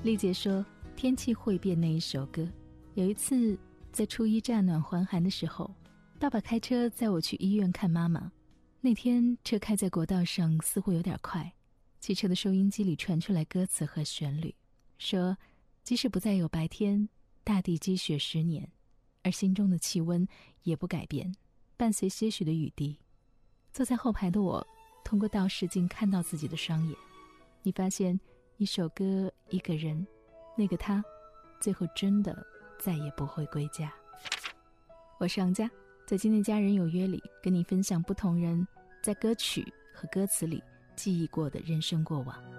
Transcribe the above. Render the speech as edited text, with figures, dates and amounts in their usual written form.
丽姐说天气会变那一首歌，有一次在初一乍暖还寒的时候，爸爸开车载我去医院看妈妈。那天车开在国道上似乎有点快，汽车的收音机里传出来歌词和旋律，说即使不再有白天，大地积雪10年，而心中的气温也不改变，伴随些许的雨滴。坐在后排的我通过倒视镜看到自己的双眼，你发现一首歌一个人，那个他最后真的再也不会归家。我是杨佳，在今天家人有约里跟你分享不同人在歌曲和歌词里记忆过的人生过往。